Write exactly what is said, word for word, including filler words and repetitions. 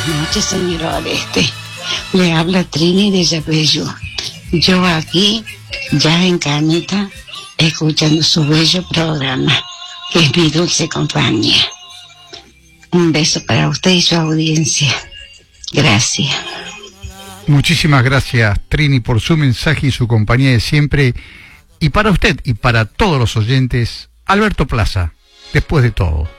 noches, señor Oreste. Le habla Trini de Yapeyú. Yo aquí, ya en camita, escuchando su bello programa, que es mi dulce compañía. Un beso para usted y su audiencia. Gracias. Muchísimas gracias, Trini, por su mensaje y su compañía de siempre. Y para usted y para todos los oyentes, Alberto Plaza, después de todo.